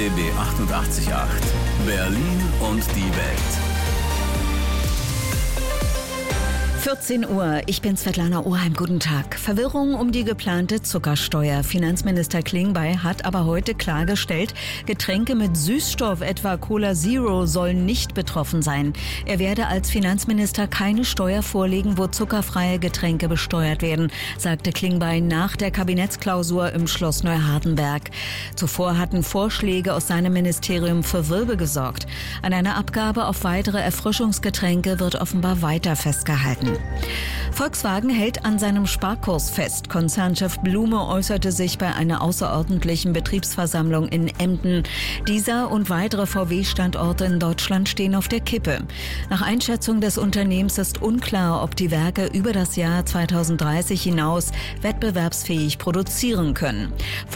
RBB 88.8 Berlin und die Welt. 14 Uhr, ich bin Svetlana Oheim, guten Tag. Verwirrung um die geplante Zuckersteuer. Finanzminister Klingbeil hat aber heute klargestellt, Getränke mit Süßstoff, etwa Cola Zero, sollen nicht betroffen sein. Er werde als Finanzminister keine Steuer vorlegen, wo zuckerfreie Getränke besteuert werden, sagte Klingbeil nach der Kabinettsklausur im Schloss Neuhardenberg. Zuvor hatten Vorschläge aus seinem Ministerium für Wirbel gesorgt. An einer Abgabe auf weitere Erfrischungsgetränke wird offenbar weiter festgehalten. Volkswagen hält an seinem Sparkurs fest. Konzernchef Blume äußerte sich bei einer außerordentlichen Betriebsversammlung in Emden. Dieser und weitere VW-Standorte in Deutschland stehen auf der Kippe. Nach Einschätzung des Unternehmens ist unklar, ob die Werke über das Jahr 2030 hinaus wettbewerbsfähig produzieren können.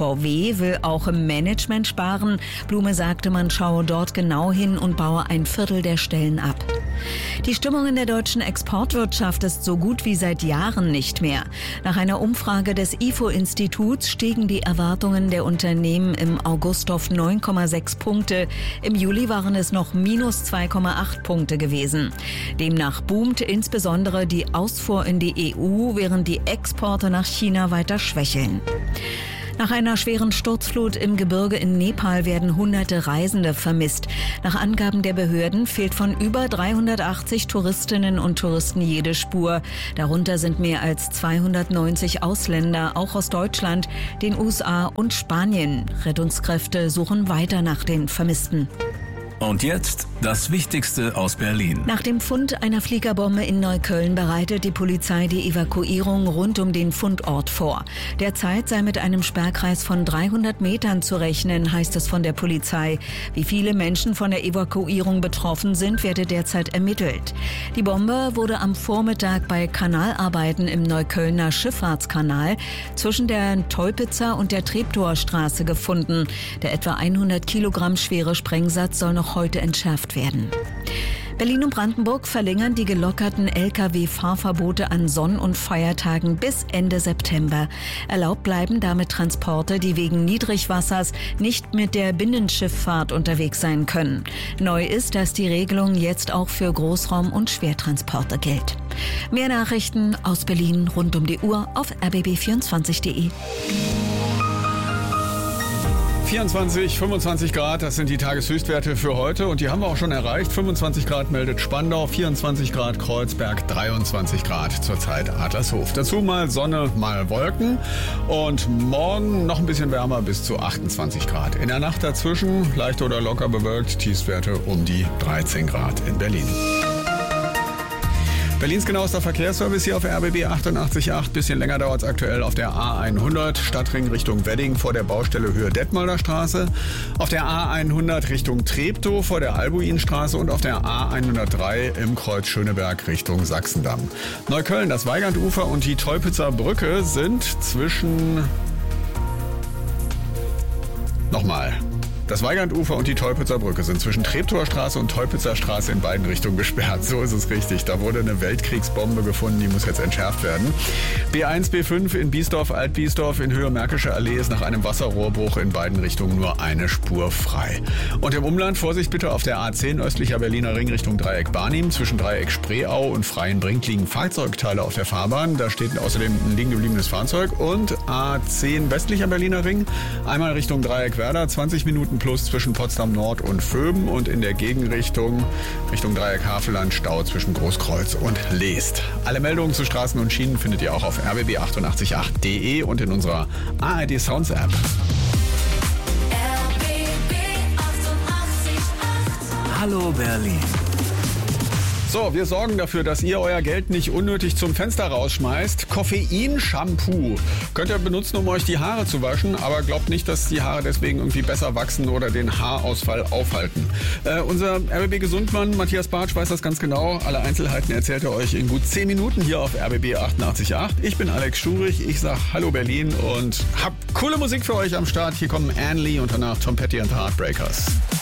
VW will auch im Management sparen. Blume sagte, man schaue dort genau hin und baue ein Viertel der Stellen ab. Die Stimmung in der deutschen Exportwirtschaft ist so gut wie seit Jahren nicht mehr. Nach einer Umfrage des IFO-Instituts stiegen die Erwartungen der Unternehmen im August auf 9,6 Punkte. Im Juli waren es noch minus 2,8 Punkte gewesen. Demnach boomt insbesondere die Ausfuhr in die EU, während die Exporte nach China weiter schwächeln. Nach einer schweren Sturzflut im Gebirge in Nepal werden hunderte Reisende vermisst. Nach Angaben der Behörden fehlt von über 380 Touristinnen und Touristen jede Spur. Darunter sind mehr als 290 Ausländer, auch aus Deutschland, den USA und Spanien. Rettungskräfte suchen weiter nach den Vermissten. Und jetzt das Wichtigste aus Berlin. Nach dem Fund einer Fliegerbombe in Neukölln bereitet die Polizei die Evakuierung rund um den Fundort vor. Derzeit sei mit einem Sperrkreis von 300 Metern zu rechnen, heißt es von der Polizei. Wie viele Menschen von der Evakuierung betroffen sind, werde derzeit ermittelt. Die Bombe wurde am Vormittag bei Kanalarbeiten im Neuköllner Schifffahrtskanal zwischen der Teupitzer und der Treptower-Straße gefunden. Der etwa 100 Kilogramm schwere Sprengsatz soll noch heute entschärft werden. Berlin und Brandenburg verlängern die gelockerten Lkw-Fahrverbote an Sonn- und Feiertagen bis Ende September. Erlaubt bleiben damit Transporte, die wegen Niedrigwassers nicht mit der Binnenschifffahrt unterwegs sein können. Neu ist, dass die Regelung jetzt auch für Großraum- und Schwertransporte gilt. Mehr Nachrichten aus Berlin rund um die Uhr auf rbb24.de. 24, 25 Grad, das sind die Tageshöchstwerte für heute und die haben wir auch schon erreicht. 25 Grad meldet Spandau, 24 Grad Kreuzberg, 23 Grad zurzeit Adlershof. Dazu mal Sonne, mal Wolken und morgen noch ein bisschen wärmer bis zu 28 Grad. In der Nacht dazwischen leicht oder locker bewölkt, Tiefstwerte um die 13 Grad in Berlin. Berlins genauester Verkehrsservice hier auf RBB 88.8. Bisschen länger dauert es aktuell auf der A100 Stadtring Richtung Wedding vor der Baustelle Höhe Detmolder Straße. Auf der A100 Richtung Treptow vor der Albuinstraße und auf der A103 im Kreuz Schöneberg Richtung Sachsendamm. Neukölln, das Weigandufer und die Teupitzer Brücke sind zwischen... Das Weigandufer und die Teupitzer Brücke sind zwischen Treptower Straße und Teupitzer Straße in beiden Richtungen gesperrt. So ist es richtig. Da wurde eine Weltkriegsbombe gefunden, die muss jetzt entschärft werden. B1, B5 in Biesdorf, Alt-Biesdorf in Höhe Märkische Allee ist nach einem Wasserrohrbruch in beiden Richtungen nur eine Spur frei. Und im Umland Vorsicht bitte auf der A10 östlicher Berliner Ring Richtung Dreieck Barnim. Zwischen Dreieck Spreeau und Freienbrink liegen Fahrzeugteile auf der Fahrbahn. Da steht außerdem ein liegen gebliebenes Fahrzeug. Und A10 westlicher Berliner Ring, einmal Richtung Dreieck Werder, 20 Minuten plus zwischen Potsdam Nord und Vöben und in der Gegenrichtung Richtung Dreieck Havelland Stau zwischen Großkreuz und Leest. Alle Meldungen zu Straßen und Schienen findet ihr auch auf rbb888.de und in unserer ARD Sounds App. Hallo Berlin. So, wir sorgen dafür, dass ihr euer Geld nicht unnötig zum Fenster rausschmeißt. Koffein-Shampoo könnt ihr benutzen, um euch die Haare zu waschen, aber glaubt nicht, dass die Haare deswegen irgendwie besser wachsen oder den Haarausfall aufhalten. Unser RBB-Gesundmann Matthias Bartsch weiß das ganz genau. Alle Einzelheiten erzählt er euch in gut 10 Minuten hier auf RBB 88.8. Ich bin Alex Schurich, ich sag Hallo Berlin und hab coole Musik für euch am Start. Hier kommen Anne Lee und danach Tom Petty and the Heartbreakers.